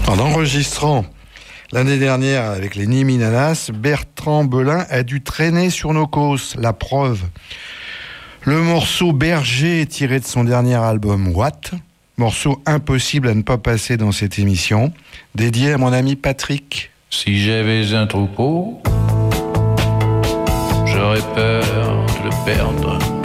En enregistrant l'année dernière avec les Niminanas, Bertrand Belin a dû traîner sur nos causes. La preuve, le morceau Berger tiré de son dernier album What, morceau impossible à ne pas passer dans cette émission, dédié à mon ami Patrick. Si j'avais un troupeau, j'aurais peur de le perdre.